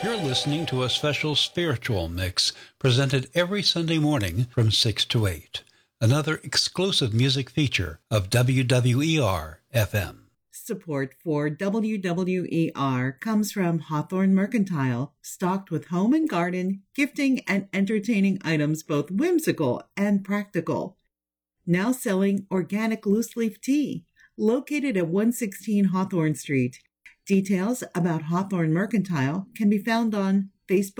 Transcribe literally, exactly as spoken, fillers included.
You're listening to a special spiritual mix presented every Sunday morning from six to eight. Another exclusive music feature of W W E R F M. Support for W W E R comes from Hawthorne Mercantile, stocked with home and garden, gifting, and entertaining items both whimsical and practical. Now selling organic loose-leaf tea, located at one sixteen Hawthorne Street. Details about Hawthorne Mercantile can be found on Facebook